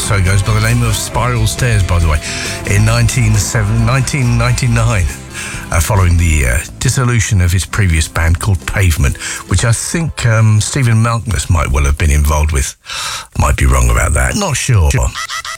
also goes by the name of Spiral Stairs, by the way, in 1999, following the dissolution of his previous band called Pavement, which I think Stephen Malkmus might well have been involved with. Might be wrong about that, not sure.